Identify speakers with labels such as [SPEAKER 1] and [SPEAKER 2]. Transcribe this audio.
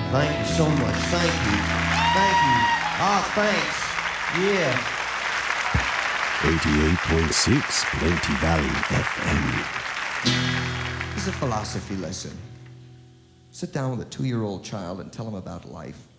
[SPEAKER 1] Thank you so much. Thank you. Thank you. Ah, thanks. Yeah.
[SPEAKER 2] 88.6 Plenty Valley FM.
[SPEAKER 1] This is a philosophy lesson. Sit down with a 2-year-old child and tell him about life.